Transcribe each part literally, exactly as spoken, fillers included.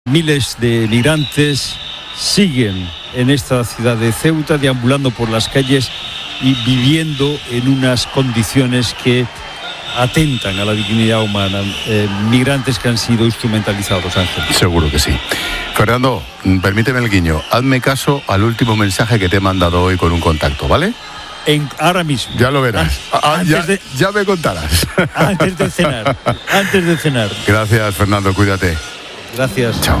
Miles de migrantes siguen en esta ciudad de Ceuta, deambulando por las calles y viviendo en unas condiciones que atentan a la dignidad humana. Eh, migrantes que han sido instrumentalizados, Ángel. Seguro que sí. Fernando, permíteme el guiño. Hazme caso al último mensaje que te he mandado hoy con un contacto, ¿vale? En, ahora mismo. Ya lo verás. Ah, ya, de, ya me contarás. Antes de cenar. Antes de cenar. Gracias, Fernando. Cuídate. Gracias. Chao.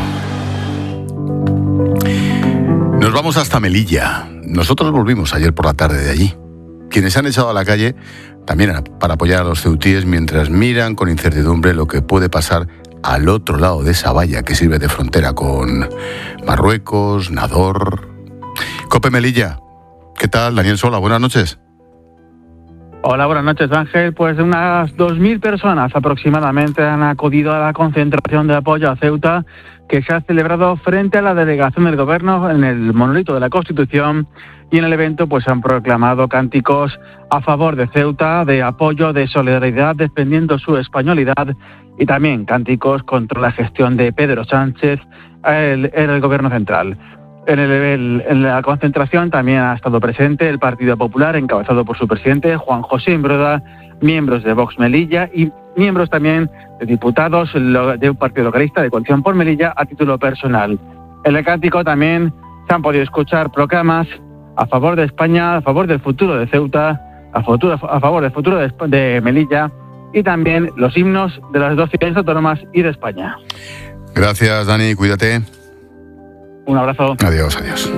Nos vamos hasta Melilla. Nosotros volvimos ayer por la tarde de allí. Quienes se han echado a la calle también para apoyar a los ceutíes mientras miran con incertidumbre lo que puede pasar al otro lado de esa valla que sirve de frontera con Marruecos, Nador. Cope Melilla. ¿Qué tal, Daniel Sola? Buenas noches. Hola, buenas noches, Ángel. Pues unas dos mil personas aproximadamente han acudido a la concentración de apoyo a Ceuta que se ha celebrado frente a la delegación del Gobierno en el monolito de la Constitución, y en el evento pues han proclamado cánticos a favor de Ceuta, de apoyo, de solidaridad, defendiendo su españolidad, y también cánticos contra la gestión de Pedro Sánchez en el, el Gobierno central. En, el, el, en la concentración también ha estado presente el Partido Popular, encabezado por su presidente, Juan José Imbroda, miembros de Vox Melilla y miembros también de diputados de un partido localista de Coalición por Melilla a título personal. En el cántico también se han podido escuchar proclamas a favor de España, a favor del futuro de Ceuta, a, futuro, a favor del futuro de, de Melilla, y también los himnos de las dos ciudades autónomas y de España. Gracias, Dani. Cuídate. Un abrazo. Adiós, adiós.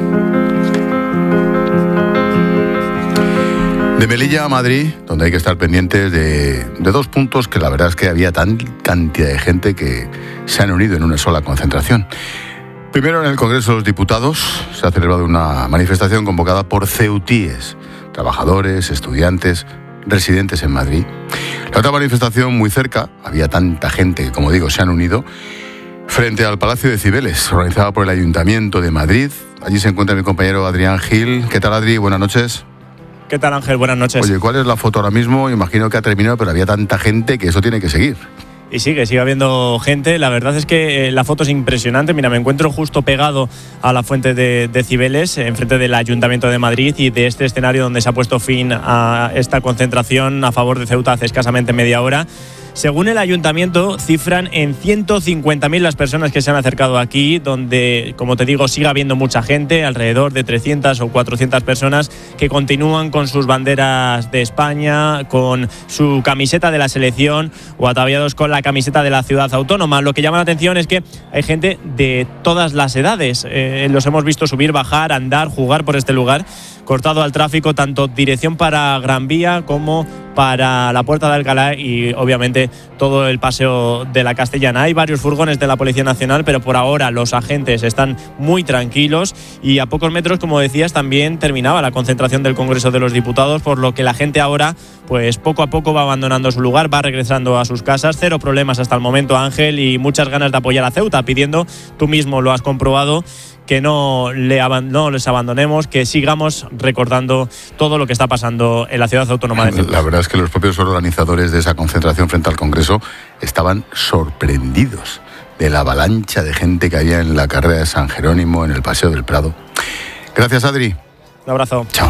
De Melilla a Madrid, donde hay que estar pendientes de, de dos puntos que la verdad es que había tan cantidad de gente que se han unido en una sola concentración. Primero, en el Congreso de los Diputados se ha celebrado una manifestación convocada por ceutíes, trabajadores, estudiantes, residentes en Madrid. La otra manifestación muy cerca, había tanta gente que, como digo, se han unido, frente al Palacio de Cibeles, organizada por el Ayuntamiento de Madrid. Allí se encuentra mi compañero Adrián Gil. ¿Qué tal, Adri? Buenas noches. ¿Qué tal, Ángel? Buenas noches. Oye, ¿cuál es la foto ahora mismo? Imagino que ha terminado, pero había tanta gente que eso tiene que seguir. Y sigue, sigue habiendo gente. La verdad es que eh, la foto es impresionante. Mira, me encuentro justo pegado a la fuente de, de Cibeles, enfrente del Ayuntamiento de Madrid, y de este escenario donde se ha puesto fin a esta concentración a favor de Ceuta hace escasamente media hora. Según el Ayuntamiento, cifran en ciento cincuenta mil las personas que se han acercado aquí, donde, como te digo, sigue habiendo mucha gente, alrededor de trescientas o cuatrocientas personas que continúan con sus banderas de España, con su camiseta de la selección o ataviados con la camiseta de la ciudad autónoma. Lo que llama la atención es que hay gente de todas las edades. Eh, los hemos visto subir, bajar, andar, jugar por este lugar, cortado al tráfico, tanto dirección para Gran Vía como para la Puerta de Alcalá y obviamente todo el paseo de la Castellana. Hay varios furgones de la Policía Nacional, pero por ahora los agentes están muy tranquilos, y a pocos metros, como decías, también terminaba la concentración del Congreso de los Diputados, por lo que la gente ahora pues poco a poco va abandonando su lugar, va regresando a sus casas. Cero problemas hasta el momento, Ángel, y muchas ganas de apoyar a Ceuta, pidiendo, tú mismo lo has comprobado, que no, le ab- no les abandonemos, que sigamos recordando todo lo que está pasando en la ciudad autónoma de Ceuta. La verdad es que los propios organizadores de esa concentración frente al Congreso estaban sorprendidos de la avalancha de gente que había en la carrera de San Jerónimo, en el Paseo del Prado. Gracias, Adri. Un abrazo. Chao.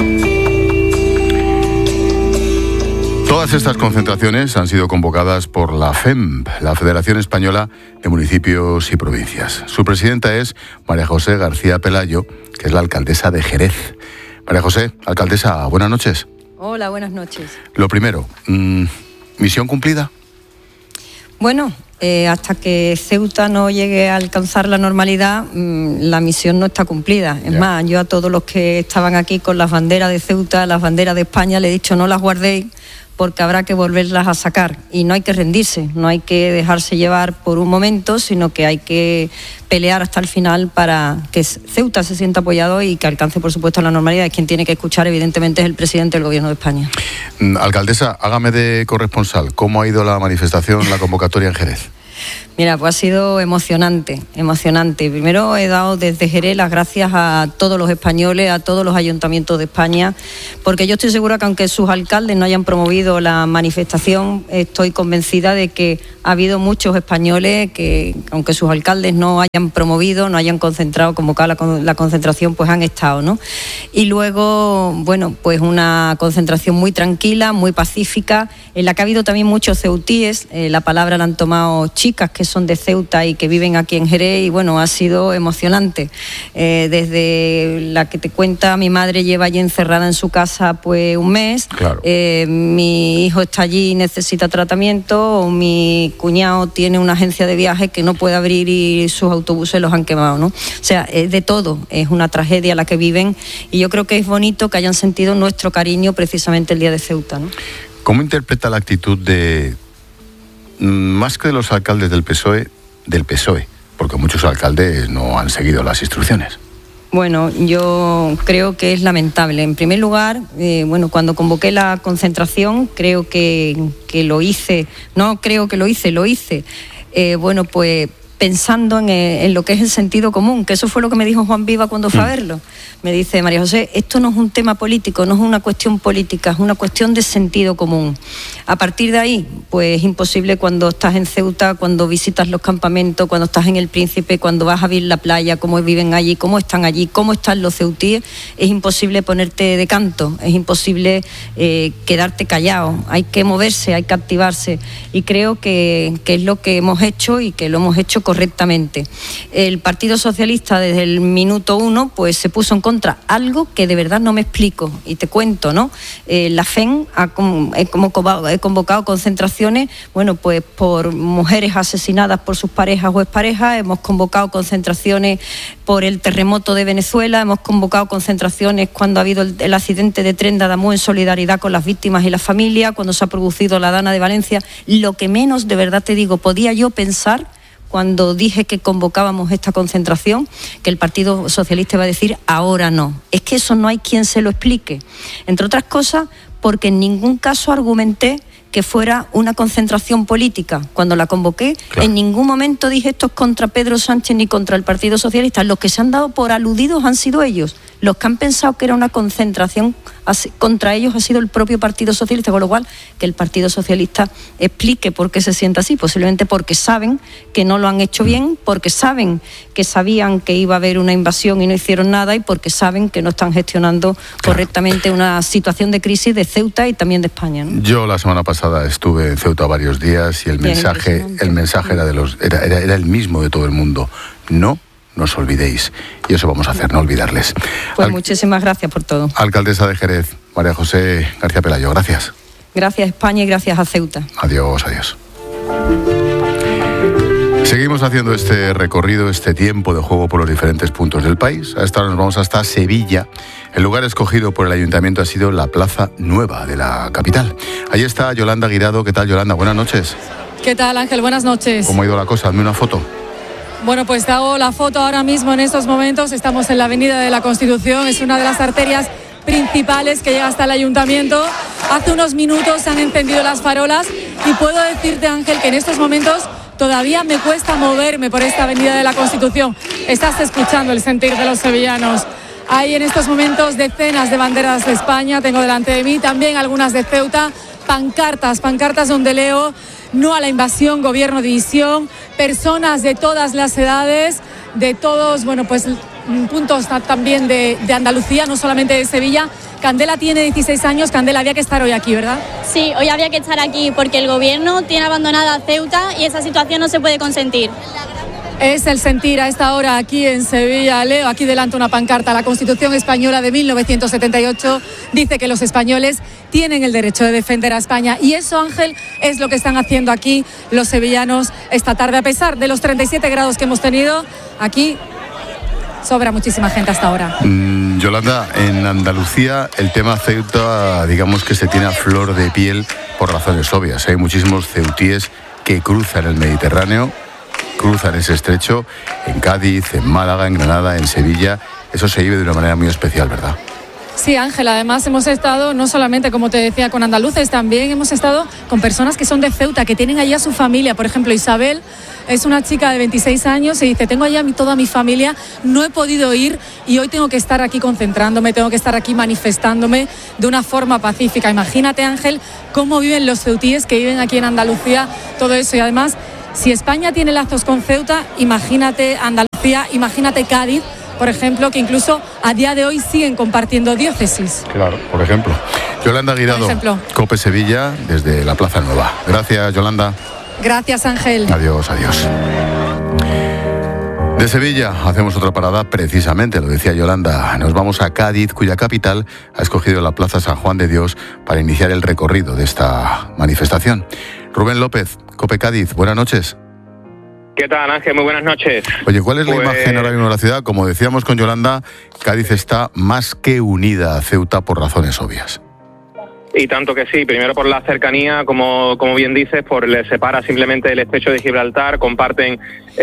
Todas estas concentraciones han sido convocadas por la F E M P, la Federación Española de Municipios y Provincias. Su presidenta es María José García Pelayo, que es la alcaldesa de Jerez. María José, alcaldesa, buenas noches. Hola, buenas noches. Lo primero, ¿mmm, misión cumplida? Bueno, eh, hasta que Ceuta no llegue a alcanzar la normalidad, mmm, la misión no está cumplida. Es yeah. más, yo a todos los que estaban aquí con las banderas de Ceuta, las banderas de España, le he dicho no las guardéis, porque habrá que volverlas a sacar, y no hay que rendirse, no hay que dejarse llevar por un momento, sino que hay que pelear hasta el final para que Ceuta se sienta apoyado y que alcance, por supuesto, la normalidad. Es quien tiene que escuchar, evidentemente, es el presidente del Gobierno de España. Alcaldesa, hágame de corresponsal. ¿Cómo ha ido la manifestación, la convocatoria en Jerez? Mira, pues ha sido emocionante, emocionante. Primero he dado desde Jerez las gracias a todos los españoles, a todos los ayuntamientos de España, porque yo estoy segura que aunque sus alcaldes no hayan promovido la manifestación, estoy convencida de que ha habido muchos españoles que, aunque sus alcaldes no hayan promovido, no hayan concentrado, convocado la, la concentración, pues han estado, ¿no? Y luego, bueno, pues una concentración muy tranquila, muy pacífica, en la que ha habido también muchos ceutíes. Eh, la palabra la han tomado chicas que son de Ceuta y que viven aquí en Jerez, y bueno, ha sido emocionante. Eh, desde la que te cuenta, mi madre lleva allí encerrada en su casa pues un mes, claro. eh, mi hijo está allí y necesita tratamiento, o mi cuñado tiene una agencia de viajes que no puede abrir y sus autobuses los han quemado, ¿no? O sea, es de todo, es una tragedia la que viven, y yo creo que es bonito que hayan sentido nuestro cariño precisamente el día de Ceuta, ¿no? ¿Cómo interpreta la actitud de, más que de los alcaldes del P S O E, del P S O E? Porque muchos alcaldes no han seguido las instrucciones. Bueno, yo creo que es lamentable. En primer lugar, eh, bueno, cuando convoqué la concentración, creo que, que lo hice, no creo que lo hice, lo hice, eh, bueno, pues pensando en, en lo que es el sentido común, que eso fue lo que me dijo Juan Viva cuando fue a verlo. Me dice, María José, esto no es un tema político, no es una cuestión política, es una cuestión de sentido común. A partir de ahí, pues es imposible cuando estás en Ceuta, cuando visitas los campamentos, cuando estás en El Príncipe, cuando vas a ver la playa, cómo viven allí, cómo están allí, cómo están los ceutíes, es imposible ponerte de canto, es imposible eh, quedarte callado, hay que moverse, hay que activarse, y creo que, que es lo que hemos hecho y que lo hemos hecho correctamente. El Partido Socialista desde el minuto uno pues se puso en contra, algo que de verdad no me explico, y te cuento, ¿no? Eh, la F E N ha como, he, convocado, he convocado concentraciones, bueno, pues por mujeres asesinadas por sus parejas o exparejas, hemos convocado concentraciones por el terremoto de Venezuela, hemos convocado concentraciones cuando ha habido el, el accidente de tren de Adamú en solidaridad con las víctimas y las familias, cuando se ha producido la Dana de Valencia. Lo que menos, de verdad te digo, podía yo pensar cuando dije que convocábamos esta concentración, que el Partido Socialista iba a decir ahora no. Es que eso no hay quien se lo explique. Entre otras cosas, porque en ningún caso argumenté que fuera una concentración política. Cuando la convoqué, claro, en ningún momento dije esto es contra Pedro Sánchez ni contra el Partido Socialista. Los que se han dado por aludidos han sido ellos. Los que han pensado que era una concentración contra ellos ha sido el propio Partido Socialista, con lo cual que el Partido Socialista explique por qué se siente así, posiblemente porque saben que no lo han hecho bien, porque saben que sabían que iba a haber una invasión y no hicieron nada, y porque saben que no están gestionando correctamente una situación de crisis de Ceuta y también de España, ¿no? Yo la semana pasada estuve en Ceuta varios días y el bien mensaje el mensaje era de los era, era, era el mismo de todo el mundo. No no os olvidéis, y eso vamos a hacer, no olvidarles. Pues Al... muchísimas gracias por todo. Alcaldesa de Jerez, María José García Pelayo, gracias. Gracias España y gracias a Ceuta. Adiós, adiós. Seguimos haciendo este recorrido, este tiempo de juego por los diferentes puntos del país. A esta hora nos vamos hasta Sevilla. El lugar escogido por el ayuntamiento ha sido la Plaza Nueva de la capital. Allí está Yolanda Guirado. ¿Qué tal, Yolanda? Buenas noches. ¿Qué tal, Ángel? Buenas noches. ¿Cómo ha ido la cosa? Hazme una foto. Bueno, pues te hago la foto ahora mismo en estos momentos. Estamos en la Avenida de la Constitución. Es una de las arterias principales que llega hasta el ayuntamiento. Hace unos minutos se han encendido las farolas y puedo decirte, Ángel, que en estos momentos todavía me cuesta moverme por esta Avenida de la Constitución. Estás escuchando el sentir de los sevillanos. Hay en estos momentos decenas de banderas de España, tengo delante de mí, también algunas de Ceuta, pancartas, pancartas donde leo no a la invasión, gobierno división, personas de todas las edades, de todos, bueno, pues puntos también de, de Andalucía, no solamente de Sevilla. Candela tiene dieciséis años. Candela, había que estar hoy aquí, ¿verdad? Sí, hoy había que estar aquí porque el gobierno tiene abandonada a Ceuta y esa situación no se puede consentir. Es el sentir a esta hora aquí en Sevilla. Leo aquí delante una pancarta. La Constitución Española de mil novecientos setenta y ocho dice que los españoles tienen el derecho de defender a España. Y eso, Ángel, es lo que están haciendo aquí los sevillanos esta tarde. A pesar de los treinta y siete grados que hemos tenido, aquí sobra muchísima gente hasta ahora. Mm, Yolanda, en Andalucía el tema Ceuta, digamos que se tiene a flor de piel por razones obvias. Hay muchísimos ceutíes que cruzan el Mediterráneo, cruzan ese estrecho en Cádiz, en Málaga, en Granada, en Sevilla. Eso se vive de una manera muy especial, ¿verdad? Sí, Ángel, además hemos estado no solamente, como te decía, con andaluces, también hemos estado con personas que son de Ceuta, que tienen allí a su familia. Por ejemplo, Isabel es una chica de veintiséis años y dice, tengo allá toda mi familia, no he podido ir y hoy tengo que estar aquí concentrándome, tengo que estar aquí manifestándome de una forma pacífica. Imagínate, Ángel, cómo viven los ceutíes que viven aquí en Andalucía, todo eso. Y además, si España tiene lazos con Ceuta, imagínate Andalucía, imagínate Cádiz, por ejemplo, que incluso a día de hoy siguen compartiendo diócesis. Claro, por ejemplo. Yolanda Guirado, COPE Sevilla, desde la Plaza Nueva. Gracias, Yolanda. Gracias, Ángel. Adiós, adiós. De Sevilla hacemos otra parada, precisamente, lo decía Yolanda. Nos vamos a Cádiz, cuya capital ha escogido la Plaza San Juan de Dios para iniciar el recorrido de esta manifestación. Rubén López, COPE Cádiz, buenas noches. ¿Qué tal, Ángel? Muy buenas noches. Oye, ¿cuál es pues... la imagen ahora mismo de la ciudad? Como decíamos con Yolanda, Cádiz está más que unida a Ceuta por razones obvias. Y tanto que sí, primero por la cercanía, como, como bien dices, por les separa simplemente el estrecho de Gibraltar, comparten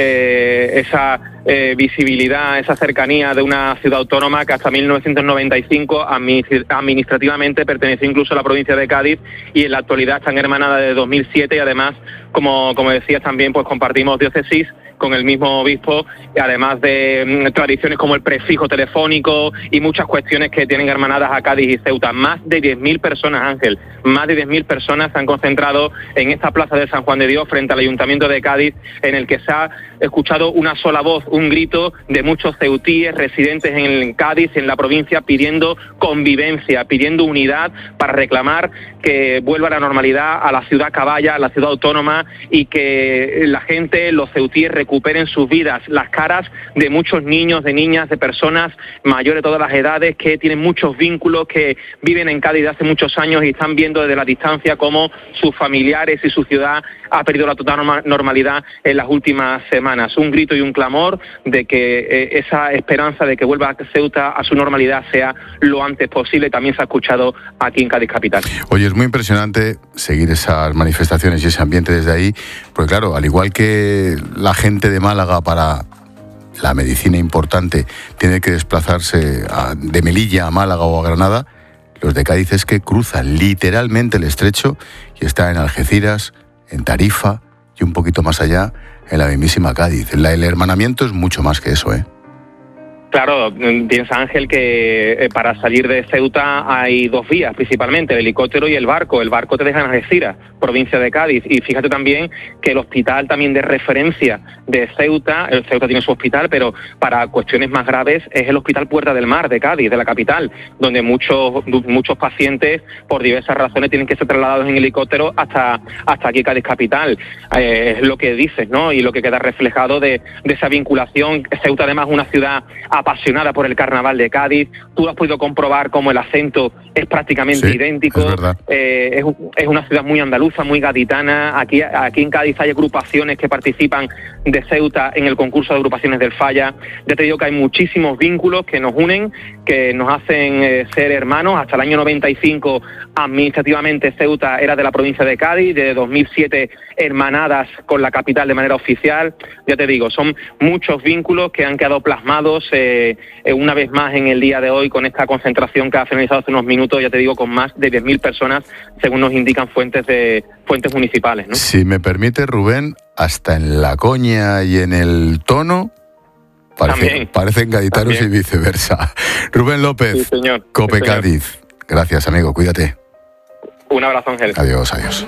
eh, esa eh, visibilidad, esa cercanía de una ciudad autónoma que hasta mil novecientos noventa y cinco administrativamente perteneció incluso a la provincia de Cádiz y en la actualidad están hermanadas desde dos mil siete y además, como, como decías también, pues compartimos diócesis con el mismo obispo, además de mm, tradiciones como el prefijo telefónico y muchas cuestiones que tienen hermanadas a Cádiz y Ceuta. Más de diez mil personas, Ángel, más de diez mil personas se han concentrado en esta plaza de San Juan de Dios frente al Ayuntamiento de Cádiz, en el que se ha escuchado una sola voz, un grito de muchos ceutíes residentes en Cádiz, en la provincia, pidiendo convivencia, pidiendo unidad para reclamar que vuelva la normalidad a la ciudad caballa, a la ciudad autónoma y que la gente, los ceutíes, recuperen sus vidas, las caras de muchos niños, de niñas, de personas mayores de todas las edades que tienen muchos vínculos, que viven en Cádiz de hace muchos años y están viendo desde la distancia cómo sus familiares y su ciudad ha perdido la total normalidad en las últimas semanas. Un grito y un clamor de que eh, esa esperanza de que vuelva Ceuta a su normalidad sea lo antes posible. También se ha escuchado aquí en Cádiz capital. Oye, es muy impresionante seguir esas manifestaciones y ese ambiente desde ahí, porque claro, al igual que la gente de Málaga para la medicina importante tiene que desplazarse a, de Melilla a Málaga o a Granada, los de Cádiz es que cruzan literalmente el estrecho y están en Algeciras, en Tarifa y un poquito más allá en la mismísima Cádiz. La, el hermanamiento es mucho más que eso, ¿eh? Claro, piensa Ángel que eh, para salir de Ceuta hay dos vías principalmente, el helicóptero y el barco. El barco te deja en Algeciras, provincia de Cádiz, y fíjate también que el hospital también de referencia de Ceuta, el Ceuta tiene su hospital, pero para cuestiones más graves es el Hospital Puerta del Mar de Cádiz, de la capital, donde muchos muchos pacientes por diversas razones tienen que ser trasladados en helicóptero hasta hasta aquí Cádiz capital. Eh, es lo que dices, ¿no? Y lo que queda reflejado de, de esa vinculación. Ceuta además es una ciudad apasionada por el carnaval de Cádiz. Tú has podido comprobar cómo el acento es prácticamente sí, idéntico. Es, verdad. Eh, es, es una ciudad muy andaluza, muy gaditana. Aquí, aquí en Cádiz hay agrupaciones que participan de Ceuta en el concurso de agrupaciones del Falla. Ya te digo que hay muchísimos vínculos que nos unen, que nos hacen eh, ser hermanos. Hasta el año noventa y cinco, administrativamente, Ceuta era de la provincia de Cádiz. Desde dos mil siete, hermanadas con la capital de manera oficial. Ya te digo, son muchos vínculos que han quedado plasmados eh, eh, una vez más en el día de hoy con esta concentración que ha finalizado hace unos minutos, ya te digo, con más de diez mil personas, según nos indican fuentes de fuentes municipales, ¿no? Si me permite, Rubén, hasta en la coña y en el tono parece, parecen gaditanos también. Y viceversa. Rubén López, sí, señor. COPE sí, señor. Cádiz. Gracias, amigo, cuídate. Un abrazo, Ángel. Adiós, adiós.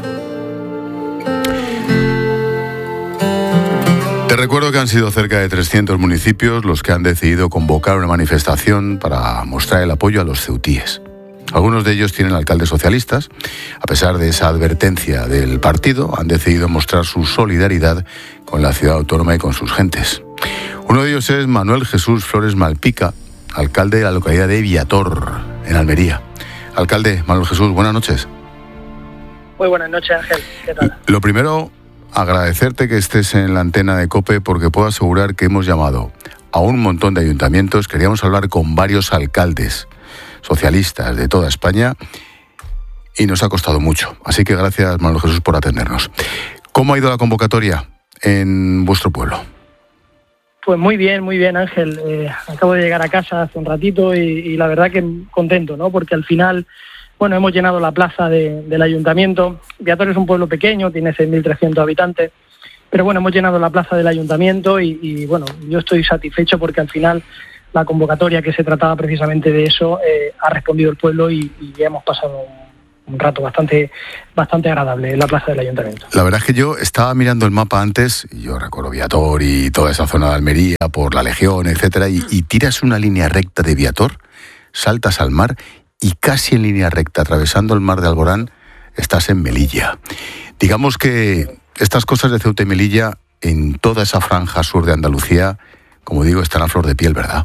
Te recuerdo que han sido cerca de trescientos municipios los que han decidido convocar una manifestación para mostrar el apoyo a los ceutíes. Algunos de ellos tienen alcaldes socialistas. A pesar de esa advertencia del partido, han decidido mostrar su solidaridad con la ciudad autónoma y con sus gentes. Uno de ellos es Manuel Jesús Flores Malpica, alcalde de la localidad de Viator, en Almería. Alcalde Manuel Jesús, buenas noches. Muy buenas noches, Ángel. ¿Qué tal? Lo primero, agradecerte que estés en la antena de COPE, porque puedo asegurar que hemos llamado a un montón de ayuntamientos. Queríamos hablar con varios alcaldes socialistas de toda España y nos ha costado mucho. Así que gracias, Manuel Jesús, por atendernos. ¿Cómo ha ido la convocatoria en vuestro pueblo? Pues muy bien, muy bien, Ángel. Eh, acabo de llegar a casa hace un ratito y, y la verdad que contento, ¿no? Porque al final, bueno, hemos llenado la plaza de, del ayuntamiento. Viator es un pueblo pequeño, tiene seis mil trescientos habitantes pero bueno, hemos llenado la plaza del ayuntamiento y, y bueno, yo estoy satisfecho porque al final la convocatoria, que se trataba precisamente de eso, eh, ha respondido el pueblo y, y hemos pasado un, un rato bastante bastante agradable en la plaza del ayuntamiento. La verdad es que yo estaba mirando el mapa antes, y yo recuerdo Viator y toda esa zona de Almería, por la Legión, etcétera, y, y tiras una línea recta de Viator, saltas al mar y casi en línea recta, atravesando el mar de Alborán, estás en Melilla. Digamos que estas cosas de Ceuta y Melilla, en toda esa franja sur de Andalucía, como digo, están a flor de piel, ¿verdad?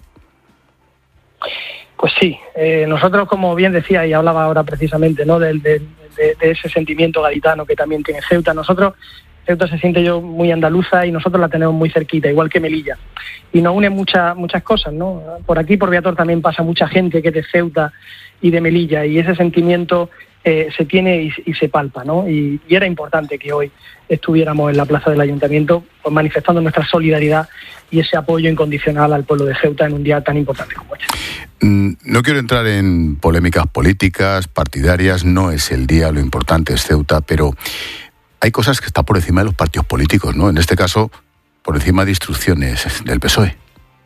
Pues sí, eh, nosotros, como bien decía y hablaba ahora precisamente, ¿no?, de, de, de, de ese sentimiento gaditano que también tiene Ceuta. Nosotros, Ceuta se siente yo muy andaluza y nosotros la tenemos muy cerquita, igual que Melilla. Y nos une muchas muchas cosas, ¿no? Por aquí, por Viator, también pasa mucha gente que es de Ceuta y de Melilla, y ese sentimiento eh, se tiene y, y se palpa, ¿no? Y, y era importante que hoy estuviéramos en la plaza del ayuntamiento, pues, manifestando nuestra solidaridad y ese apoyo incondicional al pueblo de Ceuta en un día tan importante como este. No quiero entrar en polémicas políticas, partidarias, no es el día, lo importante es Ceuta, pero hay cosas que están por encima de los partidos políticos, ¿no? En este caso, por encima de instrucciones del P S O E.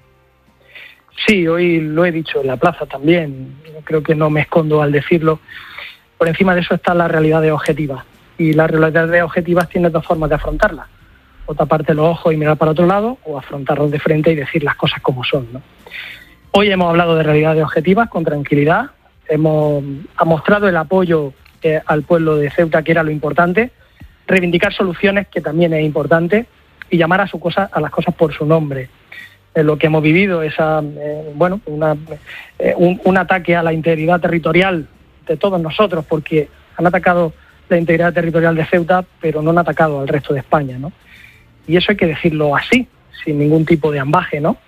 Sí, hoy lo he dicho en la plaza también, creo que no me escondo al decirlo. Por encima de eso están las realidades objetivas, y las realidades objetivas tienen dos formas de afrontarlas: o taparte los ojos y mirar para otro lado, o afrontarlos de frente y decir las cosas como son, ¿no? Hoy hemos hablado de realidades objetivas con tranquilidad, hemos ha mostrado el apoyo eh, al pueblo de Ceuta, que era lo importante, reivindicar soluciones, que también es importante, y llamar a su cosa, a las cosas por su nombre. Eh, lo que hemos vivido es eh, bueno, una, eh, un, un ataque a la integridad territorial de todos nosotros, porque han atacado la integridad territorial de Ceuta, pero no han atacado al resto de España, ¿no? Y eso hay que decirlo así, sin ningún tipo de ambaje, ¿no?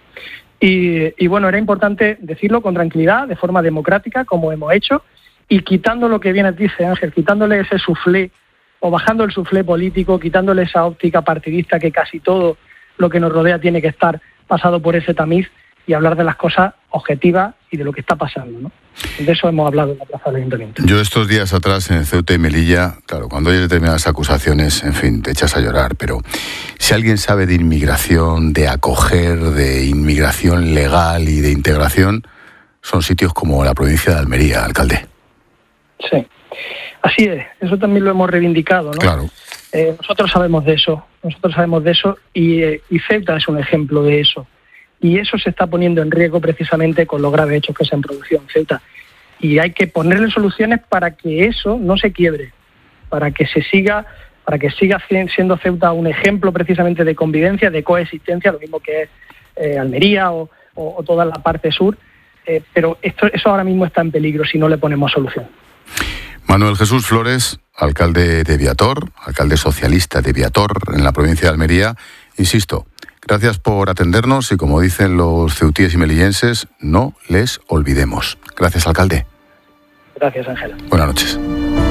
Y, y bueno, era importante decirlo con tranquilidad, de forma democrática, como hemos hecho, y quitando lo que bien dice Ángel, quitándole ese suflé, o bajando el suflé político, quitándole esa óptica partidista, que casi todo lo que nos rodea tiene que estar pasado por ese tamiz, y hablar de las cosas objetivas y de lo que está pasando, ¿no? De eso hemos hablado en la plaza del ayuntamiento. Yo estos días atrás en Ceuta y Melilla, claro, cuando hay determinadas acusaciones, en fin, te echas a llorar, pero si alguien sabe de inmigración, de acoger, de inmigración legal y de integración, son sitios como la provincia de Almería, alcalde. Sí, así es, eso también lo hemos reivindicado, ¿no? Claro. Eh, nosotros sabemos de eso, nosotros sabemos de eso y, eh, y Ceuta es un ejemplo de eso. Y eso se está poniendo en riesgo precisamente con los graves hechos que se han producido en Ceuta. Y hay que ponerle soluciones para que eso no se quiebre, para que se siga, para que siga siendo Ceuta un ejemplo precisamente de convivencia, de coexistencia, lo mismo que es eh, Almería o, o, o toda la parte sur. Eh, pero esto, eso ahora mismo está en peligro si no le ponemos solución. Manuel Jesús Flores, alcalde de Viator, alcalde socialista de Viator en la provincia de Almería, insisto, gracias por atendernos y, como dicen los ceutíes y melillenses, no les olvidemos. Gracias, alcalde. Gracias, Ángela. Buenas noches.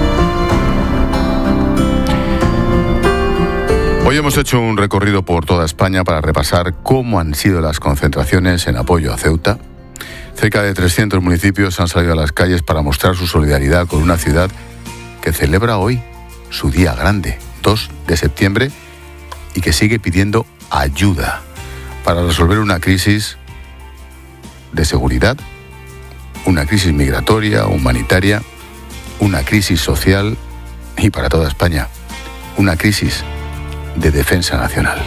Hoy hemos hecho un recorrido por toda España para repasar cómo han sido las concentraciones en apoyo a Ceuta. Cerca de trescientos municipios han salido a las calles para mostrar su solidaridad con una ciudad que celebra hoy su día grande, dos de septiembre, y que sigue pidiendo ayuda para resolver una crisis de seguridad, una crisis migratoria, humanitaria, una crisis social y, para toda España, una crisis de defensa nacional.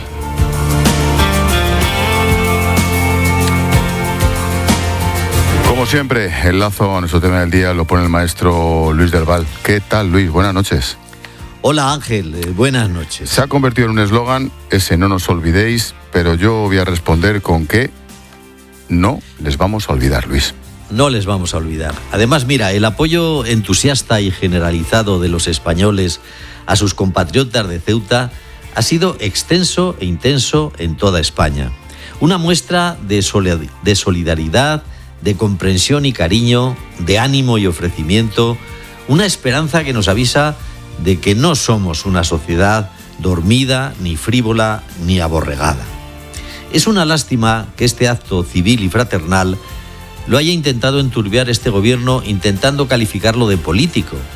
Como siempre, el lazo a nuestro tema del día lo pone el maestro Luis del Val. ¿Qué tal, Luis? Buenas noches. Hola, Ángel. Eh, buenas noches. Se ha convertido en un eslogan, ese no nos olvidéis, pero yo voy a responder con que no les vamos a olvidar, Luis. No les vamos a olvidar. Además, mira, el apoyo entusiasta y generalizado de los españoles a sus compatriotas de Ceuta ha sido extenso e intenso en toda España. Una muestra de solidaridad, de comprensión y cariño, de ánimo y ofrecimiento, una esperanza que nos avisa de que no somos una sociedad dormida, ni frívola, ni aborregada. Es una lástima que este acto civil y fraternal lo haya intentado enturbiar este gobierno, intentando calificarlo de político,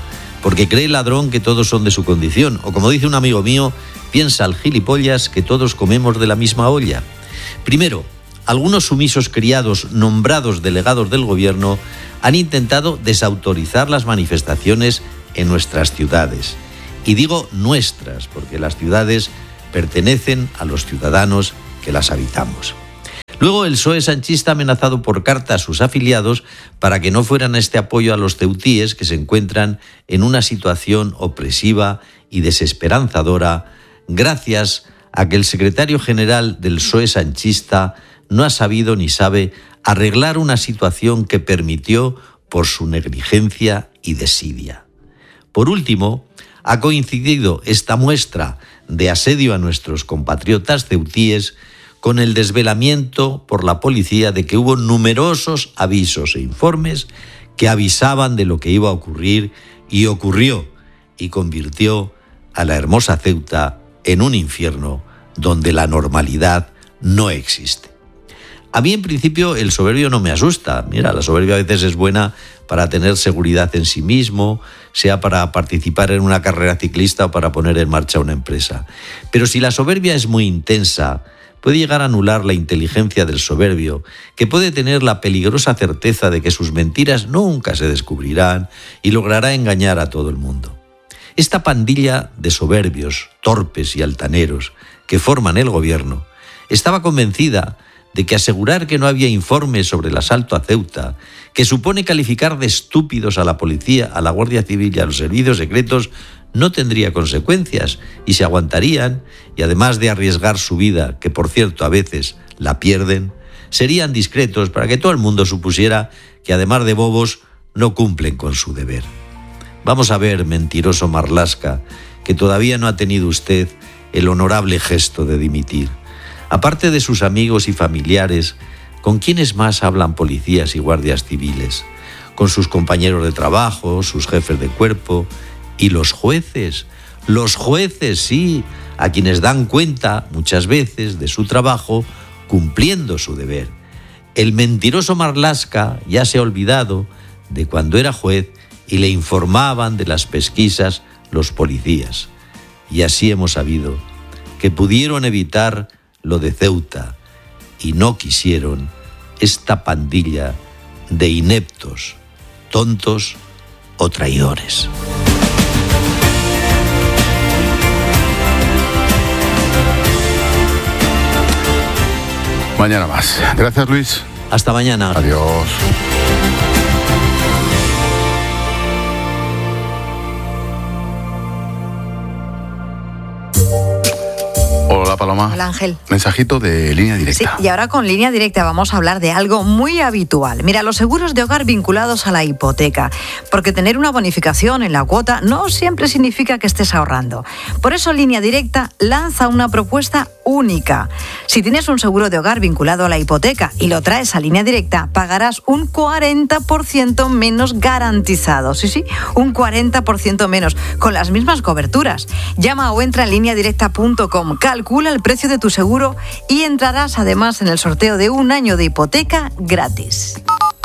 porque cree el ladrón que todos son de su condición, o como dice un amigo mío, piensa el gilipollas que todos comemos de la misma olla. Primero, algunos sumisos criados nombrados delegados del gobierno han intentado desautorizar las manifestaciones en nuestras ciudades. Y digo nuestras, porque las ciudades pertenecen a los ciudadanos que las habitamos. Luego el P S O E sanchista ha amenazado por carta a sus afiliados para que no fueran a este apoyo a los ceutíes que se encuentran en una situación opresiva y desesperanzadora gracias a que el secretario general del P S O E sanchista no ha sabido ni sabe arreglar una situación que permitió por su negligencia y desidia. Por último, ha coincidido esta muestra de asedio a nuestros compatriotas ceutíes con el desvelamiento por la policía de que hubo numerosos avisos e informes que avisaban de lo que iba a ocurrir y ocurrió y convirtió a la hermosa Ceuta en un infierno donde la normalidad no existe. A mí en principio el soberbio no me asusta. Mira, la soberbia a veces es buena para tener seguridad en sí mismo, sea para participar en una carrera ciclista o para poner en marcha una empresa. Pero si la soberbia es muy intensa, puede llegar a anular la inteligencia del soberbio, que puede tener la peligrosa certeza de que sus mentiras nunca se descubrirán y logrará engañar a todo el mundo. Esta pandilla de soberbios, torpes y altaneros que forman el gobierno estaba convencida de que asegurar que no había informes sobre el asalto a Ceuta, que supone calificar de estúpidos a la policía, a la Guardia Civil y a los servicios secretos, no tendría consecuencias y se aguantarían, y además de arriesgar su vida, que por cierto a veces la pierden, serían discretos para que todo el mundo supusiera que además de bobos no cumplen con su deber. Vamos a ver, mentiroso Marlaska, que todavía no ha tenido usted el honorable gesto de dimitir. Aparte de sus amigos y familiares, ¿con quiénes más hablan policías y guardias civiles? Con sus compañeros de trabajo, sus jefes de cuerpo y los jueces. Los jueces, sí, a quienes dan cuenta muchas veces de su trabajo cumpliendo su deber. El mentiroso Marlaska ya se ha olvidado de cuando era juez y le informaban de las pesquisas los policías. Y así hemos sabido que pudieron evitar lo de Ceuta y no quisieron esta pandilla de ineptos, tontos o traidores. Mañana más. Gracias, Luis. Hasta mañana. Adiós. Hola, Paloma. Hola, Ángel. Mensajito de Línea Directa. Sí, y ahora con Línea Directa vamos a hablar de algo muy habitual. Mira, los seguros de hogar vinculados a la hipoteca. Porque tener una bonificación en la cuota no siempre significa que estés ahorrando. Por eso Línea Directa lanza una propuesta única. Si tienes un seguro de hogar vinculado a la hipoteca y lo traes a Línea Directa, pagarás un cuarenta por ciento menos garantizado. Sí, sí, un cuarenta por ciento menos, con las mismas coberturas. Llama o entra en línea directa punto com, calcula el precio de tu seguro y entrarás además en el sorteo de un año de hipoteca gratis.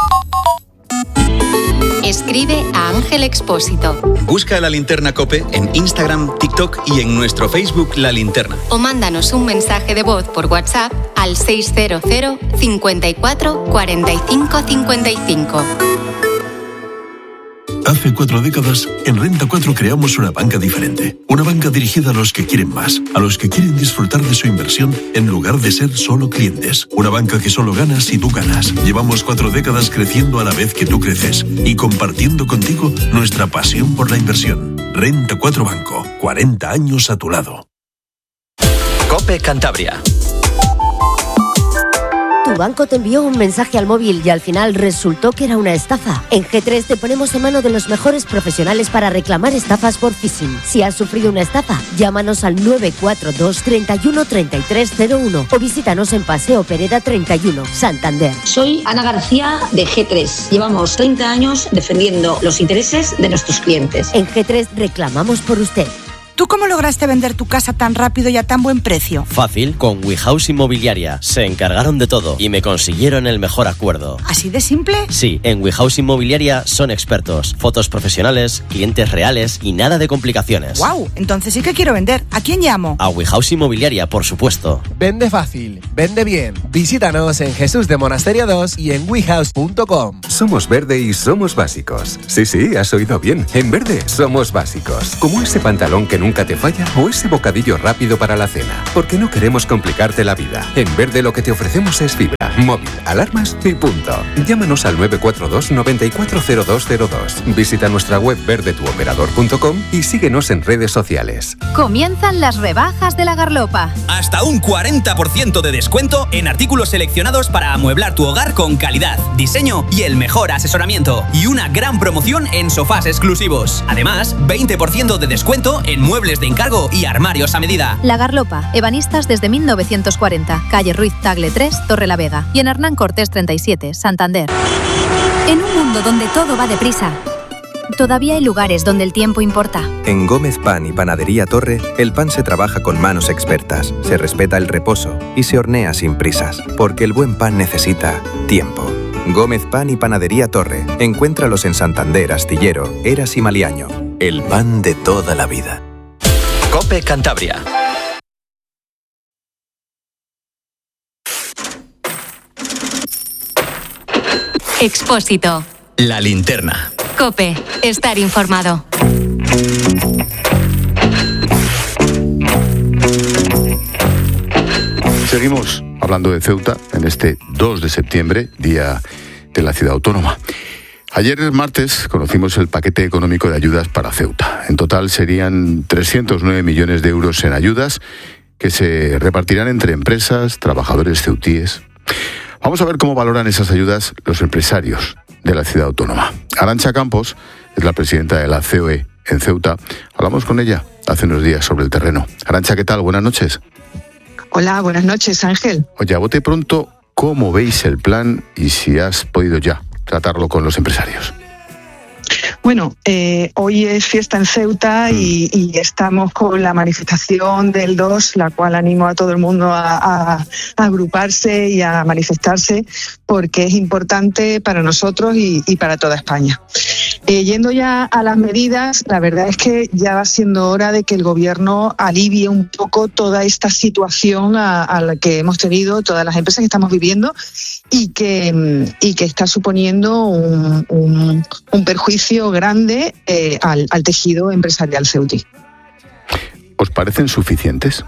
Escribe a Ángel Expósito. Busca La Linterna COPE en Instagram, TikTok y en nuestro Facebook La Linterna. O mándanos un mensaje de voz por WhatsApp al seis cero cero, cincuenta y cuatro, cuarenta y cinco, cincuenta y cinco. Hace cuatro décadas, en Renta cuatro creamos una banca diferente. Una banca dirigida a los que quieren más, a los que quieren disfrutar de su inversión en lugar de ser solo clientes. Una banca que solo gana si tú ganas. Llevamos cuatro décadas creciendo a la vez que tú creces y compartiendo contigo nuestra pasión por la inversión. Renta cuatro Banco, cuarenta años a tu lado. COPE Cantabria. Tu banco te envió un mensaje al móvil y al final resultó que era una estafa. En G tres te ponemos en mano de los mejores profesionales para reclamar estafas por phishing. Si has sufrido una estafa, llámanos al nueve cuatro dos, treinta y uno, treinta y tres cero uno o visítanos en Paseo Pereda treinta y uno, Santander. Soy Ana García de G tres. Llevamos treinta años defendiendo los intereses de nuestros clientes. En G tres reclamamos por usted. ¿Tú cómo lograste vender tu casa tan rápido y a tan buen precio? Fácil, con WeHouse Inmobiliaria. Se encargaron de todo y me consiguieron el mejor acuerdo. ¿Así de simple? Sí, en WeHouse Inmobiliaria son expertos. Fotos profesionales, clientes reales y nada de complicaciones. ¡Wow! Entonces sí que quiero vender. ¿A quién llamo? A WeHouse Inmobiliaria, por supuesto. Vende fácil, vende bien. Visítanos en Jesús de Monasterio dos y en wehouse punto com. Somos Verde y somos básicos. Sí, sí, has oído bien. En Verde somos básicos. Como ese pantalón que nunca te falla o ese bocadillo rápido para la cena. Porque no queremos complicarte la vida. En Verde lo que te ofrecemos es fibra, móvil, alarmas y punto. Llámanos al nueve cuatro dos, nueve cuatro cero dos cero dos. Visita nuestra web verde tu operador punto com y síguenos en redes sociales. Comienzan las rebajas de la Garlopa. Hasta un cuarenta por ciento de descuento en artículos seleccionados para amueblar tu hogar con calidad, diseño y el mejor asesoramiento. Y una gran promoción en sofás exclusivos. Además, veinte por ciento de descuento en muebles de encargo y armarios a medida. La Garlopa, ebanistas desde mil novecientos cuarenta, calle Ruiz Tagle tres, Torre la Vega. Y en Hernán Cortés treinta y siete, Santander. En un mundo donde todo va deprisa, todavía hay lugares donde el tiempo importa. En Gómez Pan y Panadería Torre, el pan se trabaja con manos expertas, se respeta el reposo y se hornea sin prisas, porque el buen pan necesita tiempo. Gómez Pan y Panadería Torre. Encuéntralos en Santander, Astillero, Eras y Maliaño. El pan de toda la vida. COPE Cantabria. Expósito. La linterna. COPE. Estar informado. Seguimos hablando de Ceuta en este dos de septiembre, día de la ciudad autónoma. Ayer, martes, conocimos el paquete económico de ayudas para Ceuta. En total serían trescientos nueve millones de euros en ayudas que se repartirán entre empresas, trabajadores ceutíes. Vamos a ver cómo valoran esas ayudas los empresarios de la ciudad autónoma. Arantxa Campos es la presidenta de la C O E en Ceuta. Hablamos con ella hace unos días sobre el terreno. Arantxa, ¿qué tal? Buenas noches. Hola, buenas noches, Ángel. Oye, a bote pronto, ¿cómo veis el plan y si has podido ya tratarlo con los empresarios? Bueno, eh, hoy es fiesta en Ceuta y, y estamos con la manifestación del dos, la cual animo a todo el mundo a, a, a agruparse y a manifestarse porque es importante para nosotros y, y para toda España. Eh, yendo ya a las medidas, la verdad es que ya va siendo hora de que el Gobierno alivie un poco toda esta situación a, a la que hemos tenido, todas las empresas que estamos viviendo y que, y que está suponiendo un, un, un perjuicio grande eh, al, al tejido empresarial ceutí. ¿Os parecen suficientes?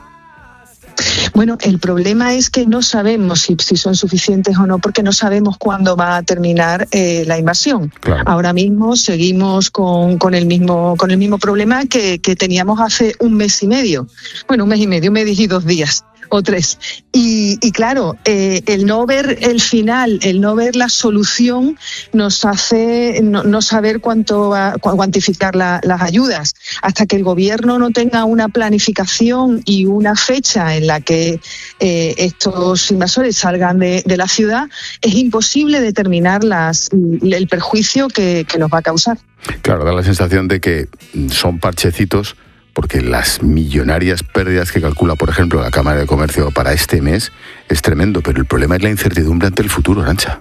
Bueno, el problema es que no sabemos si, si son suficientes o no, porque no sabemos cuándo va a terminar eh, la invasión. Claro. Ahora mismo seguimos con, con, el mismo, con el mismo problema que, que teníamos hace un mes y medio. Bueno, un mes y medio, un mes y dos días. O tres. Y, y claro, eh, el no ver el final, el no ver la solución, nos hace no, no saber cuánto va, cuantificar la, las ayudas. Hasta que el Gobierno no tenga una planificación y una fecha en la que eh, estos invasores salgan de, de la ciudad, es imposible determinar las, el perjuicio que, que nos va a causar. Claro, da la sensación de que son parchecitos, porque las millonarias pérdidas que calcula, por ejemplo, la Cámara de Comercio para este mes es tremendo, pero el problema es la incertidumbre ante el futuro, Arantxa.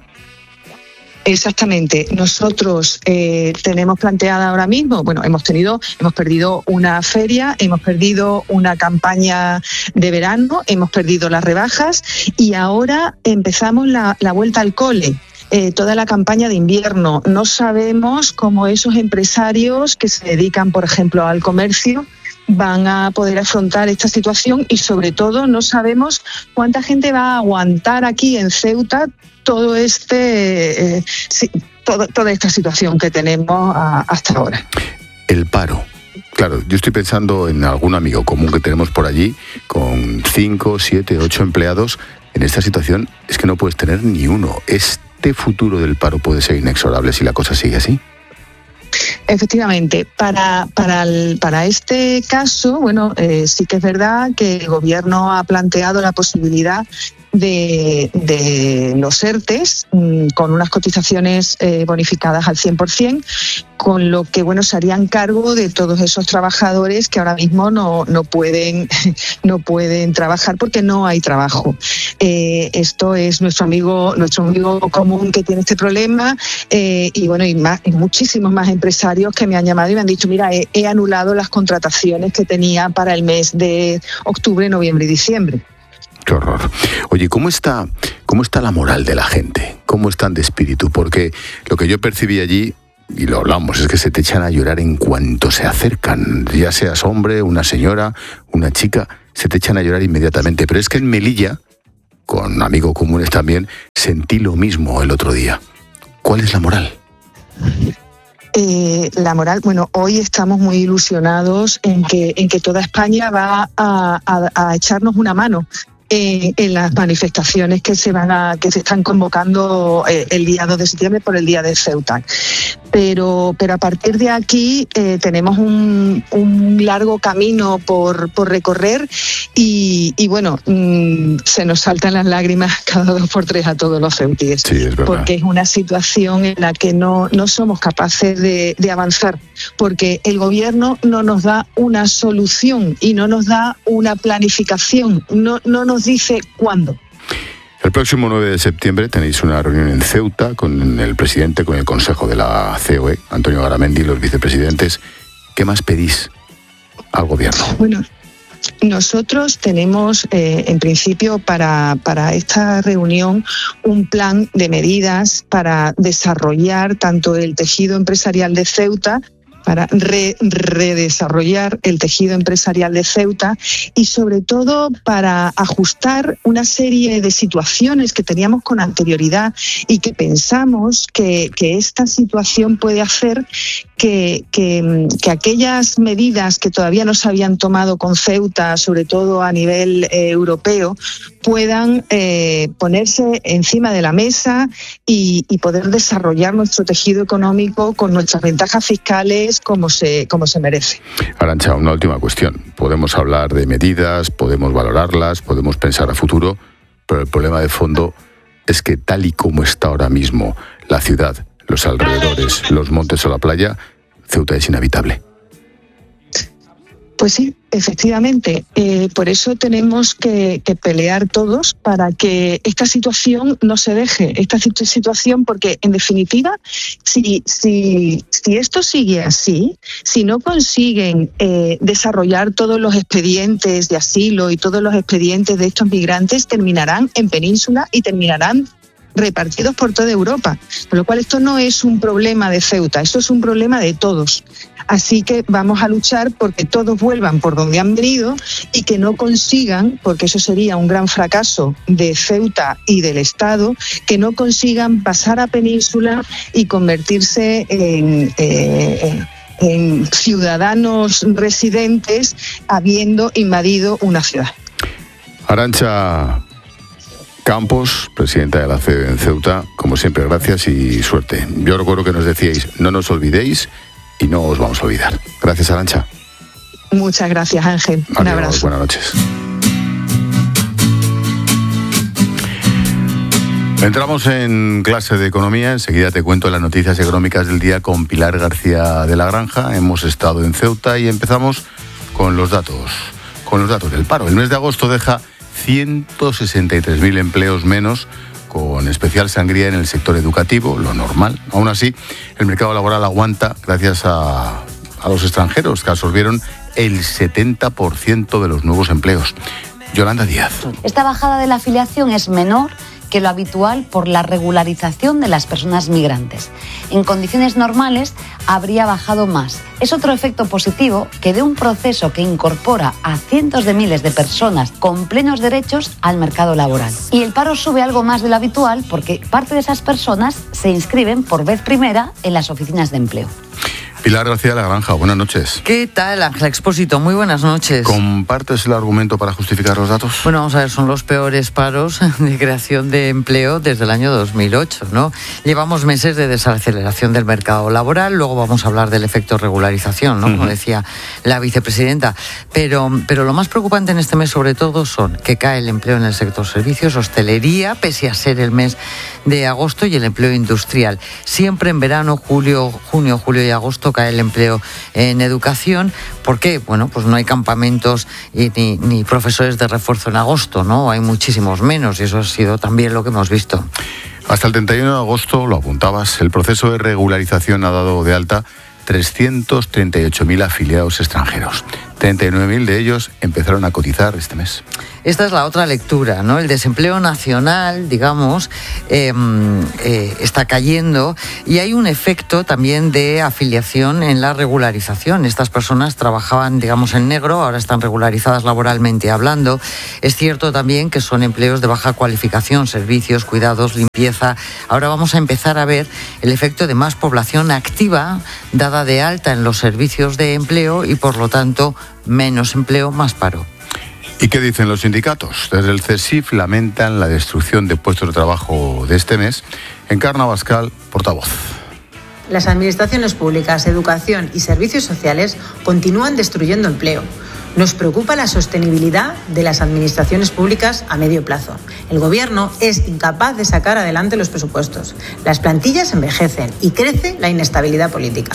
Exactamente. Nosotros eh, tenemos planteada ahora mismo, bueno, hemos tenido, hemos perdido una feria, hemos perdido una campaña de verano, hemos perdido las rebajas y ahora empezamos la, la vuelta al cole. Eh, toda la campaña de invierno. No sabemos cómo esos empresarios que se dedican, por ejemplo, al comercio, van a poder afrontar esta situación y, sobre todo, no sabemos cuánta gente va a aguantar aquí en Ceuta todo este, eh, sí, todo, toda esta situación que tenemos a, hasta ahora. El paro. Claro, yo estoy pensando en algún amigo común que tenemos por allí con cinco, siete, ocho empleados. En esta situación es que no puedes tener ni uno. Este futuro del paro puede ser inexorable si la cosa sigue así. Efectivamente, para, para, el, para este caso, bueno, eh, sí que es verdad que el Gobierno ha planteado la posibilidad de, de los ERTES mmm, con unas cotizaciones eh, bonificadas al cien por ciento, con lo que bueno se harían cargo de todos esos trabajadores que ahora mismo no, no, pueden, no pueden trabajar porque no hay trabajo. Eh, esto es nuestro amigo, nuestro amigo común que tiene este problema eh, y bueno, y, más, y muchísimos más empresarios que me han llamado y me han dicho, mira, he, he anulado las contrataciones que tenía para el mes de octubre, noviembre y diciembre. Qué horror. Oye, ¿cómo está, cómo está la moral de la gente? ¿Cómo están de espíritu? Porque lo que yo percibí allí, y lo hablamos, es que se te echan a llorar en cuanto se acercan, ya seas hombre, una señora, una chica, se te echan a llorar inmediatamente. Pero es que en Melilla, con amigos comunes también, sentí lo mismo el otro día. ¿Cuál es la moral? Eh, la moral, bueno, hoy estamos muy ilusionados en que, en que toda España va a, a, a echarnos una mano en, en las manifestaciones que se van a, que se están convocando eh, el día dos de septiembre por el Día de Ceuta. Pero, pero a partir de aquí eh, tenemos un, un largo camino por, por recorrer y, y bueno, mmm, se nos saltan las lágrimas cada dos por tres a todos los ceutíes. Sí, es verdad. Porque es una situación en la que no, no somos capaces de, de avanzar, porque el gobierno no nos da una solución y no nos da una planificación, no, no nos dice cuándo. El próximo nueve de septiembre tenéis una reunión en Ceuta con el presidente, con el Consejo de la C O E, Antonio Garamendi, y los vicepresidentes. ¿Qué más pedís al gobierno? Bueno, nosotros tenemos, eh, en principio, para, para esta reunión, un plan de medidas para desarrollar tanto el tejido empresarial de Ceuta, para re, redesarrollar el tejido empresarial de Ceuta y sobre todo para ajustar una serie de situaciones que teníamos con anterioridad y que pensamos que, que esta situación puede hacer que, que, que aquellas medidas que todavía no se habían tomado con Ceuta, sobre todo a nivel eh, europeo, puedan eh, ponerse encima de la mesa y, y poder desarrollar nuestro tejido económico con nuestras ventajas fiscales como se, como se merece. Arantxa, una última cuestión. Podemos hablar de medidas, podemos valorarlas, podemos pensar a futuro, pero el problema de fondo es que tal y como está ahora mismo la ciudad, los alrededores, los montes o la playa, Ceuta es inhabitable. Pues sí, efectivamente. Eh, por eso tenemos que, que pelear todos para que esta situación no se deje, esta situación, porque en definitiva, si, si, si esto sigue así, si no consiguen eh, desarrollar todos los expedientes de asilo y todos los expedientes de estos migrantes, terminarán en península y terminarán repartidos por toda Europa. Con lo cual esto no es un problema de Ceuta, esto es un problema de todos. Así que vamos a luchar porque todos vuelvan por donde han venido y que no consigan, porque eso sería un gran fracaso de Ceuta y del Estado, que no consigan pasar a península y convertirse en... Eh, en ciudadanos residentes habiendo invadido una ciudad. Arantxa Campos, presidenta de la C E en Ceuta, como siempre, gracias y suerte. Yo recuerdo que nos decíais, no nos olvidéis y no os vamos a olvidar. Gracias, Arantxa. Muchas gracias, Ángel. Un Adiós, abrazo. Buenas noches. Entramos en clase de economía. Enseguida te cuento las noticias económicas del día con Pilar García de la Granja. Hemos estado en Ceuta y empezamos con los datos, con los datos del paro. El mes de agosto deja ciento sesenta y tres mil empleos menos, con especial sangría en el sector educativo, lo normal. Aún así, el mercado laboral aguanta gracias a, a los extranjeros, que absorbieron el setenta por ciento de los nuevos empleos. Yolanda Díaz. Esta bajada de la afiliación es menor que lo habitual por la regularización de las personas migrantes. En condiciones normales habría bajado más. Es otro efecto positivo que de un proceso que incorpora a cientos de miles de personas con plenos derechos al mercado laboral. Y el paro sube algo más de lo habitual porque parte de esas personas se inscriben por vez primera en las oficinas de empleo. Pilar García de la Granja, buenas noches. ¿Qué tal, Ángel Expósito? Muy buenas noches. ¿Compartes el argumento para justificar los datos? Bueno, vamos a ver, son los peores paros de creación de empleo desde el año dos mil ocho, ¿no? Llevamos meses de desaceleración del mercado laboral, luego vamos a hablar del efecto regularización, ¿no? Como decía la vicepresidenta. Pero, pero lo más preocupante en este mes, sobre todo, son que cae el empleo en el sector servicios, hostelería, pese a ser el mes de agosto, y el empleo industrial. Siempre en verano, julio, junio, julio y agosto cae el empleo en educación. ¿Por qué? Bueno, pues no hay campamentos y ni, ni profesores de refuerzo en agosto, ¿no? Hay muchísimos menos, y eso ha sido también lo que hemos visto. Hasta el treinta y uno de agosto, lo apuntabas, el proceso de regularización ha dado de alta trescientos treinta y ocho mil afiliados extranjeros. treinta y nueve mil de ellos empezaron a cotizar este mes. Esta es la otra lectura, ¿no? El desempleo nacional, digamos, eh, eh, está cayendo, y hay un efecto también de afiliación en la regularización. Estas personas trabajaban, digamos, en negro, ahora están regularizadas laboralmente hablando. Es cierto también que son empleos de baja cualificación, servicios, cuidados, limpieza. Ahora vamos a empezar a ver el efecto de más población activa dada de alta en los servicios de empleo y, por lo tanto, menos empleo, más paro. ¿Y qué dicen los sindicatos? Desde el CESIF lamentan la destrucción de puestos de trabajo de este mes. Encarna Abascal, portavoz. Las administraciones públicas, educación y servicios sociales continúan destruyendo empleo. Nos preocupa la sostenibilidad de las administraciones públicas a medio plazo. El Gobierno es incapaz de sacar adelante los presupuestos. Las plantillas envejecen y crece la inestabilidad política.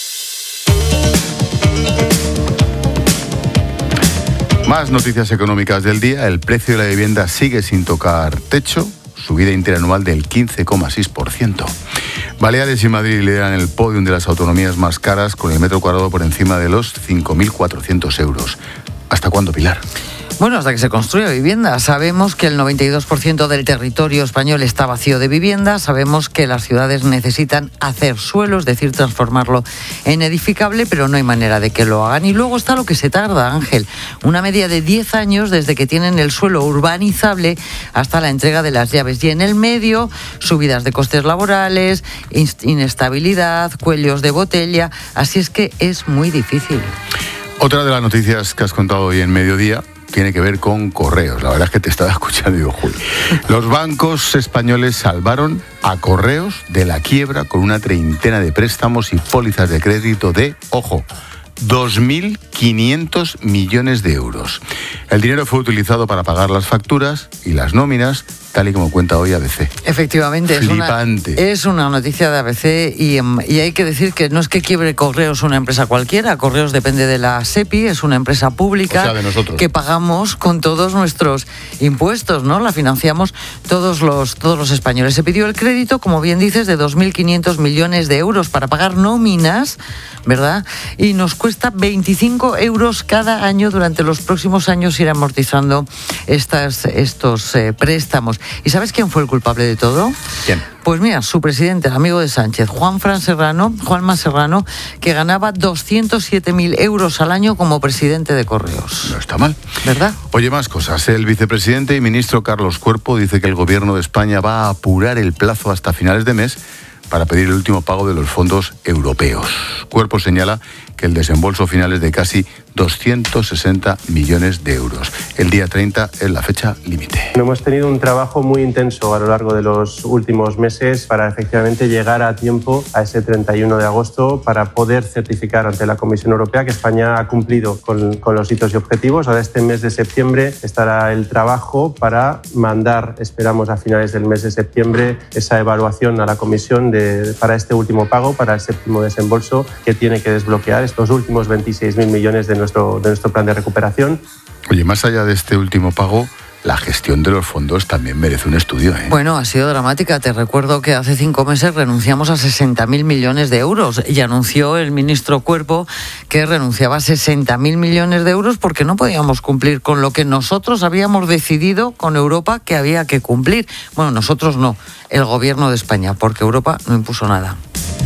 Más noticias económicas del día. El precio de la vivienda sigue sin tocar techo, subida interanual del quince coma seis por ciento. Baleares y Madrid lideran el podium de las autonomías más caras, con el metro cuadrado por encima de los cinco mil cuatrocientos euros. ¿Hasta cuándo, Pilar? Bueno, hasta que se construya vivienda. Sabemos que el noventa y dos por ciento del territorio español está vacío de vivienda. Sabemos que las ciudades necesitan hacer suelo, es decir, transformarlo en edificable, pero no hay manera de que lo hagan. Y luego está lo que se tarda, Ángel. Una media de diez años desde que tienen el suelo urbanizable hasta la entrega de las llaves. Y en el medio, subidas de costes laborales, inestabilidad, cuellos de botella. Así es que es muy difícil. Otra de las noticias que has contado hoy en Mediodía tiene que ver con Correos. La verdad es que te estaba escuchando y digo, Julio. Los bancos españoles salvaron a Correos de la quiebra con una treintena de préstamos y pólizas de crédito de, ojo, dos mil quinientos millones de euros. El dinero fue utilizado para pagar las facturas y las nóminas, tal y como cuenta hoy A B C. Efectivamente, es una, es una noticia de A B C y, y hay que decir que no es que quiebre Correos una empresa cualquiera. Correos depende de la SEPI, es una empresa pública, o sea, de nosotros, que pagamos con todos nuestros impuestos, ¿no? La financiamos todos los, todos los españoles. Se pidió el crédito, como bien dices, de dos mil quinientos millones de euros para pagar nóminas, ¿verdad? Y nos cuesta veinticinco euros cada año durante los próximos años ir amortizando estas, estos eh, préstamos. ¿Y sabes quién fue el culpable de todo? ¿Quién? Pues mira, su presidente, el amigo de Sánchez, Juanfran Serrano, Juanma Serrano, que ganaba doscientos siete mil euros al año como presidente de Correos. No está mal, ¿verdad? Oye, más cosas. El vicepresidente y ministro Carlos Cuerpo dice que el gobierno de España va a apurar el plazo hasta finales de mes para pedir el último pago de los fondos europeos. Cuerpo señala que el desembolso final es de casi doscientos sesenta millones de euros. El día treinta es la fecha límite. Hemos tenido un trabajo muy intenso a lo largo de los últimos meses para efectivamente llegar a tiempo a ese treinta y uno de agosto para poder certificar ante la Comisión Europea que España ha cumplido con, con los hitos y objetivos. Ahora este mes de septiembre estará el trabajo para mandar, esperamos a finales del mes de septiembre, esa evaluación a la Comisión de, para este último pago, para el séptimo desembolso que tiene que desbloquear estos últimos veintiséis mil millones de nuestro, de nuestro plan de recuperación. Oye, más allá de este último pago, la gestión de los fondos también merece un estudio, ¿eh? Bueno, ha sido dramática. Te recuerdo que hace cinco meses renunciamos a sesenta mil millones de euros y anunció el ministro Cuerpo que renunciaba a sesenta mil millones de euros porque no podíamos cumplir con lo que nosotros habíamos decidido con Europa que había que cumplir. Bueno, nosotros no, el gobierno de España, porque Europa no impuso nada.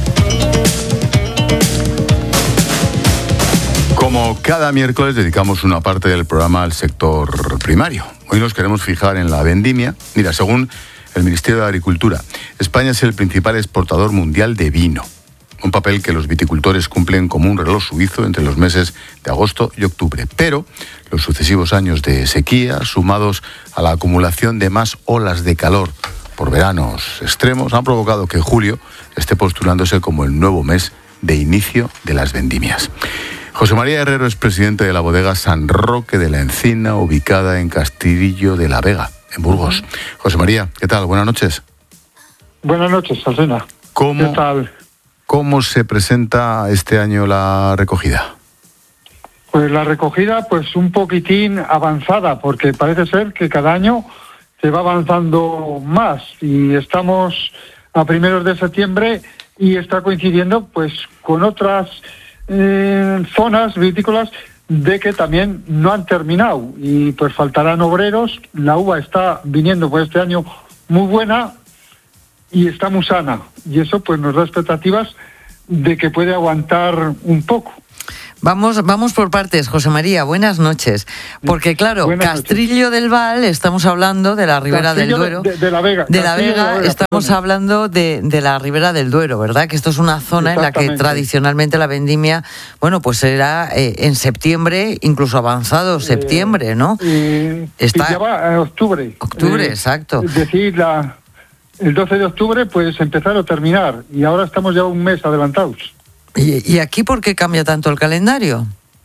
Como cada miércoles dedicamos una parte del programa al sector primario. Hoy nos queremos fijar en la vendimia. Mira, según el Ministerio de Agricultura, España es el principal exportador mundial de vino. un papel que los viticultores cumplen como un reloj suizo entre los meses de agosto y octubre. Pero los sucesivos años de sequía, sumados a la acumulación de más olas de calor por veranos extremos, han provocado que julio esté postulándose como el nuevo mes de inicio de las vendimias. José María Herrero es presidente de la bodega San Roque de la Encina, ubicada en Castrillo de la Vega, en Burgos. José María, ¿qué tal? Buenas noches. Buenas noches, Alsina. ¿Cómo, ¿Qué tal? ¿Cómo se presenta este año la recogida? Pues la recogida, pues un poquitín avanzada, porque parece ser que cada año se va avanzando más y estamos a primeros de septiembre y está coincidiendo pues con otras eh, zonas vitícolas de que también no han terminado y pues faltarán obreros. La uva está viniendo por este año muy buena y está muy sana y eso pues nos da expectativas de que puede aguantar un poco. Vamos, vamos por partes, José María, buenas noches. Porque claro, buenas Castrillo noches. del Val, estamos hablando de la Ribera Castillo del Duero. De, de la Vega. De la Vega, de la Vega estamos perdón. hablando de, de la Ribera del Duero, ¿verdad? Que esto es una zona en la que tradicionalmente la vendimia, bueno, pues era eh, en septiembre, incluso avanzado septiembre, ¿no? Eh, Está... Ya va a octubre. Octubre, eh, exacto. Es decir, la, el doce de octubre, pues empezar o terminar. Y ahora estamos ya un mes adelantados. ¿Y, ¿Y aquí por qué cambia tanto el calendario?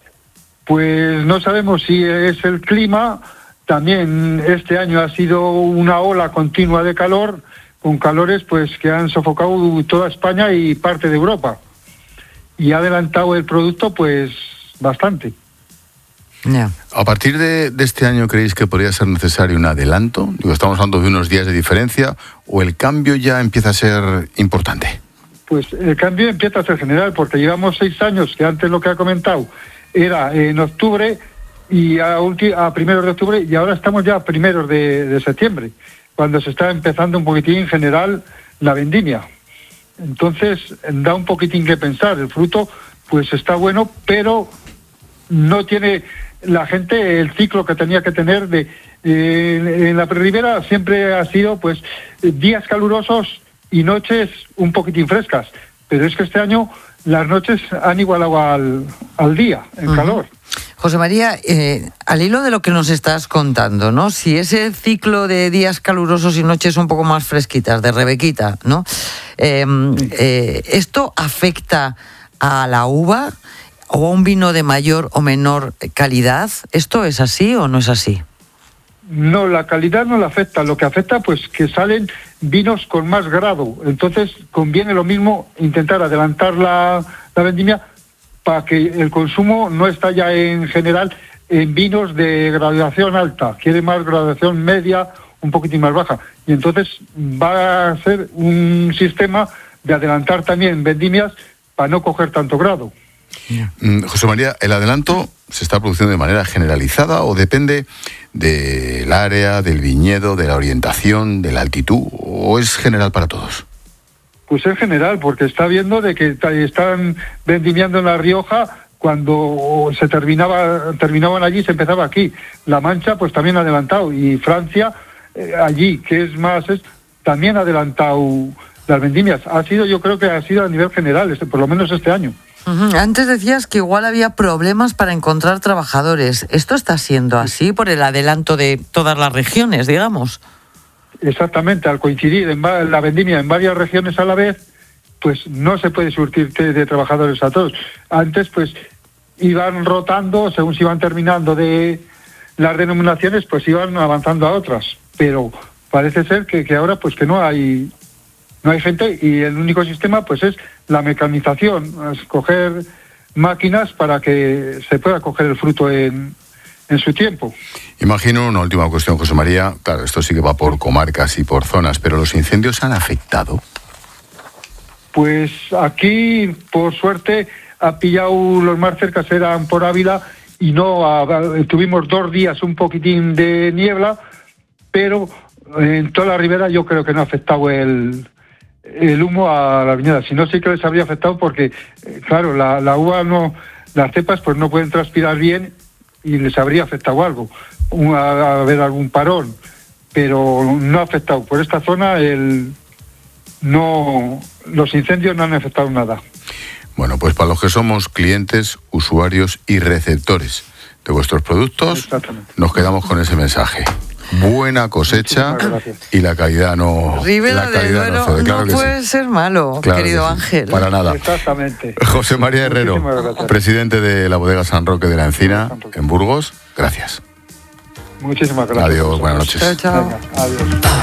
Pues no sabemos si es el clima. También este año ha sido una ola continua de calor, con calores pues que han sofocado toda España y parte de Europa. Y ha adelantado el producto pues bastante. Yeah. ¿A partir de, de este año creéis que podría ser necesario un adelanto? Digo, estamos hablando de unos días de diferencia, ¿o el cambio ya empieza a ser importante? Pues el cambio empieza a ser general, porque llevamos seis años, que antes lo que ha comentado era en octubre y a, ulti- a primeros de octubre, y ahora estamos ya a primeros de, de septiembre, cuando se está empezando un poquitín en general la vendimia. Entonces da un poquitín que pensar. El fruto pues está bueno, pero no tiene la gente el ciclo que tenía que tener. De eh, en la Ribera siempre ha sido pues días calurosos y noches un poquitín frescas, pero es que este año las noches han igualado al, al día, en uh-huh. calor. José María, eh, al hilo de lo que nos estás contando, ¿no? Si ese ciclo de días calurosos y noches un poco más fresquitas, de Rebequita, ¿no? Eh, eh, ¿Esto afecta a la uva o a un vino de mayor o menor calidad? ¿Esto es así o no es así? No, la calidad no la afecta. Lo que afecta, pues, que salen vinos con más grado. Entonces, conviene lo mismo intentar adelantar la, la vendimia para que el consumo no está ya en general en vinos de graduación alta. Quiere más graduación media, un poquitín más baja. Y entonces va a ser un sistema de adelantar también vendimias para no coger tanto grado. Mm, José María, ¿el adelanto se está produciendo de manera generalizada o depende del área, del viñedo, de la orientación, de la altitud, o es general para todos? Pues es general, porque está viendo de que están vendimiando en La Rioja cuando se terminaba, terminaban allí, se empezaba aquí. La Mancha pues también ha adelantado, y Francia eh, allí, que es más, es, también ha adelantado las vendimias. Ha sido, yo creo que ha sido a nivel general, este, por lo menos este año. Uh-huh. Antes decías que igual había problemas para encontrar trabajadores. ¿Esto está siendo así por el adelanto de todas las regiones, digamos? Exactamente, al coincidir en va- la vendimia en varias regiones a la vez, pues no se puede surtir de trabajadores a todos. Antes, pues, iban rotando, según se iban terminando de las denominaciones, pues iban avanzando a otras. Pero parece ser que, que ahora, pues que no hay... No hay gente, y el único sistema pues es la mecanización, escoger máquinas para que se pueda coger el fruto en, en su tiempo. Imagino una última cuestión, José María. Claro, esto sí que va por comarcas y por zonas, pero ¿los incendios han afectado? Pues aquí, por suerte, ha pillado los más cercas, eran por Ávila, y no a, tuvimos dos días un poquitín de niebla, pero en toda la ribera yo creo que no ha afectado el... el humo a la viñeda. Si no, sí que les habría afectado porque, eh, claro, la, la uva no, las cepas pues no pueden transpirar bien y les habría afectado algo, un, a, a haber algún parón, pero no ha afectado. Por esta zona el no los incendios no han afectado nada. Bueno, pues para los que somos clientes, usuarios y receptores de vuestros productos, nos quedamos con ese mensaje. Buena cosecha y la calidad no. Ribera la calidad del Duero no, claro no que puede sí. ser malo, Claro querido que sí. Ángel. Para nada. Exactamente. José María Herrero, presidente de la bodega San Roque de la Encina, en Burgos, gracias. Muchísimas gracias. Adiós, buenas noches. Chao, chao. Venga, adiós.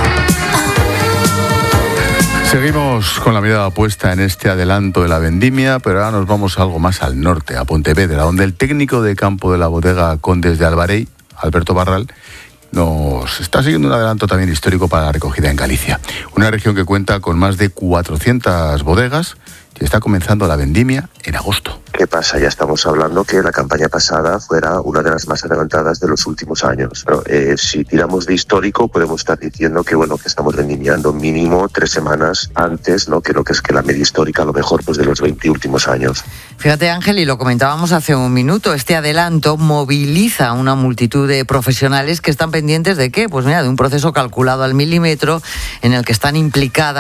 Seguimos con la mirada puesta en este adelanto de la vendimia, pero ahora nos vamos algo más al norte, a Pontevedra, donde el técnico de campo de la bodega Condes de Albarey, Alberto Barral, nos está siguiendo un adelanto también histórico para la recogida en Galicia. Una región que cuenta con más de cuatrocientas bodegas y está comenzando la vendimia en agosto. ¿Qué pasa? Ya estamos hablando que la campaña pasada fuera una de las más adelantadas de los últimos años. Pero, eh, si tiramos de histórico, podemos estar diciendo que bueno que estamos vendimiando mínimo tres semanas antes, ¿no? Que lo que es que la media histórica, a lo mejor, pues de los veinte últimos años. Fíjate, Ángel, y lo comentábamos hace un minuto, este adelanto moviliza a una multitud de profesionales que están pendientes de qué, pues mira, de un proceso calculado al milímetro en el que están implicadas